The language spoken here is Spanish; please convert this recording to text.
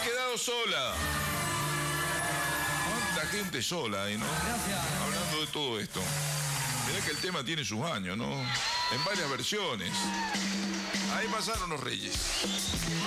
quedado sola. ¿Cuánta gente sola ahí, no? Gracias. Hablando de todo esto. Mirá que el tema tiene sus años, ¿no? En varias versiones. Ahí pasaron los Reyes.